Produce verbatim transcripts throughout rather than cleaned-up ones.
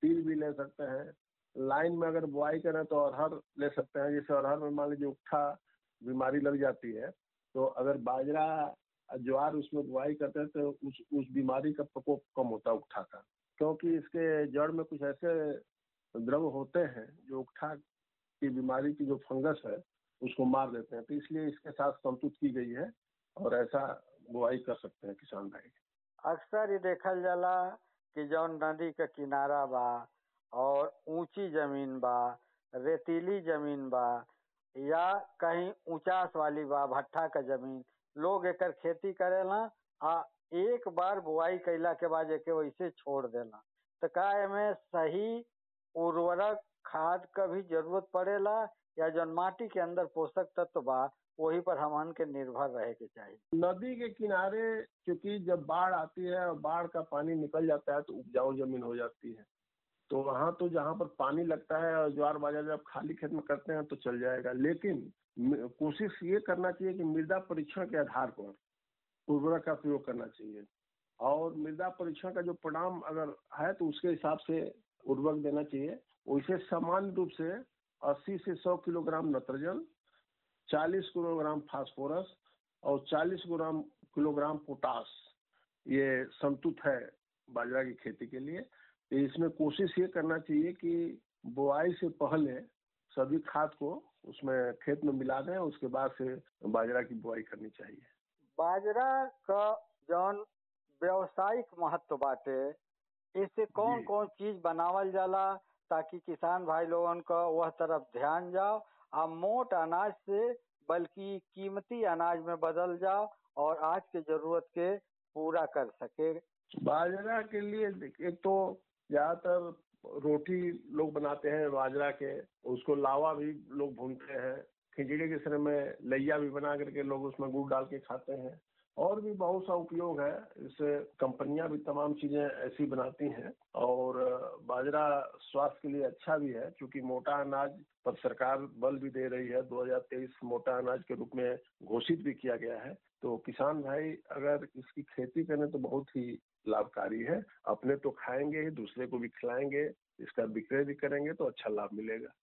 तिल भी ले सकते हैं। लाइन में अगर बुआई करें तो अरहर ले सकते हैं। जैसे अरहर में मान लीजिए उकठा बीमारी लग जाती है, तो अगर बाजरा ज्वार उसमें बुआई करते हैं तो उस उस बीमारी का प्रकोप कम होता है उकठा का, क्योंकि इसके जड़ में कुछ ऐसे द्रव होते हैं जो उकठा की बीमारी की जो फंगस है उसको मार देते हैं। तो इसलिए इसके साथ संतुष्ट की गई है और ऐसा बुआई कर सकते हैं किसान भाई। अक्सर ये देखल जाला कि जौन नदी का किनारा बा और ऊंची जमीन बा, रेतीली जमीन बा या कहीं ऊंचास वाली बा, भट्ठा का जमीन, लोग एकर खेती करेला आ एक बार बुआई कैला के बाद एके वैसे छोड़ देला। तो का एमे सही उर्वरक खाद का भी जरूरत पड़ेला या जौन माटी के अंदर पोषक तत्व बा वही पर हमन के निर्भर रहे के चाहिए? नदी के किनारे क्योंकि जब बाढ़ आती है और बाढ़ का पानी निकल जाता है तो उपजाऊ जमीन हो जाती है, तो वहाँ तो जहाँ पर पानी लगता है और ज्वार बाजरा जब खाली खेत में करते हैं तो चल जाएगा। लेकिन कोशिश ये करना चाहिए कि मृदा परीक्षण के आधार पर उर्वरक का प्रयोग करना चाहिए और मृदा परीक्षण का जो परिणाम अगर है तो उसके हिसाब से उर्वरक देना चाहिए। वैसे सामान्य रूप से अस्सी से सौ किलोग्राम नाइट्रोजन, चालीस किलोग्राम फास्फोरस और चालीस ग्राम किलोग्राम पोटास ये संतुलित है बाजरा की खेती के लिए। तो इसमें कोशिश ये करना चाहिए कि बुआई से पहले सभी खाद को उसमें खेत में मिला दें, उसके बाद से बाजरा की बुआई करनी चाहिए। बाजरा का जौन व्यावसायिक महत्व बाटे, इससे कौन कौन चीज बनावल जाला ताकि किसान भाई लोगन का वह तरफ ध्यान जाओ आ मोट अनाज से बल्कि कीमती अनाज में बदल जाओ और आज के जरूरत के पूरा कर सके? बाजरा के लिए एक तो ज्यादातर रोटी लोग बनाते हैं बाजरा के, उसको लावा भी लोग भूनते हैं, खिचड़ी के समय में लैया भी बना करके लोग उसमें गुड़ डाल के खाते हैं, और भी बहुत सा उपयोग है। इससे कंपनियां भी तमाम चीजें ऐसी बनाती हैं और बाजरा स्वास्थ्य के लिए अच्छा भी है, क्योंकि मोटा अनाज पर सरकार बल भी दे रही है। दो हज़ार तेईस मोटा अनाज के रूप में घोषित भी किया गया है। तो किसान भाई अगर इसकी खेती करें तो बहुत ही लाभकारी है। अपने तो खाएंगे ही, दूसरे को भी खिलाएंगे, इसका विक्रय भी करेंगे तो अच्छा लाभ मिलेगा।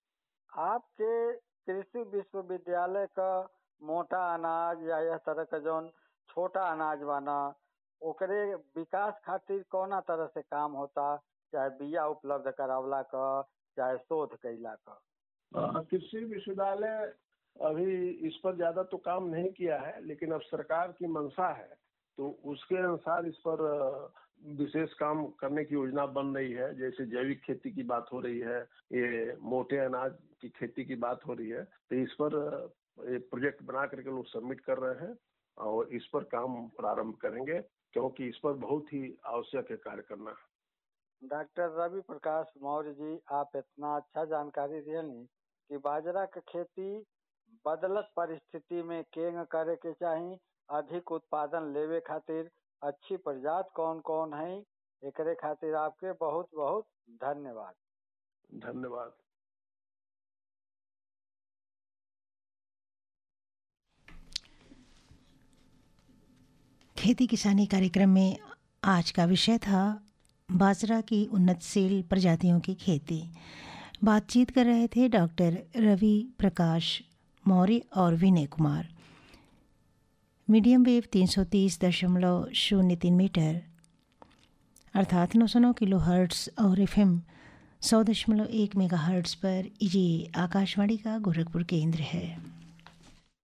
आपके कृषि विश्वविद्यालय का मोटा अनाज या यह तरह का जौन छोटा अनाज बना ओकरे विकास खातिर कौना तरह से काम होता, चाहे बिया उपलब्ध करावला का चाहे शोध कैला का? कृषि विश्वविद्यालय अभी इस पर ज्यादा तो काम नहीं किया है, लेकिन अब सरकार की मंशा है तो उसके अनुसार इस पर विशेष काम करने की योजना बन रही है। जैसे जैविक खेती की बात हो रही है, ये मोटे अनाज की खेती की बात हो रही है, तो इस पर एक प्रोजेक्ट बना करके लोग सबमिट कर रहे हैं और इस पर काम प्रारंभ करेंगे, क्योंकि इस पर बहुत ही आवश्यक है कार्य करना। डॉक्टर रवि प्रकाश मौर्य जी, आप इतना अच्छा जानकारी दियनी कि बाजरा के खेती बदलत परिस्थिति में केंग करे के चाहिए, अधिक उत्पादन लेवे खातिर अच्छी प्रजाति कौन कौन है, एकरे खातिर आपके बहुत बहुत धन्यवाद। धन्यवाद। खेती किसानी कार्यक्रम में आज का विषय था बाजरा की उन्नतशील प्रजातियों की खेती। बातचीत कर रहे थे डॉक्टर रवि प्रकाश मौर्य और विनय कुमार। मीडियम वेव तीन सौ तीस दशमलव शून्य तीन मीटर अर्थात नौ सौ नौ किलो हर्ट्स और एफ एम सौ दशमलव एक मेगा हर्ट्स पर ये आकाशवाणी का गोरखपुर केंद्र है।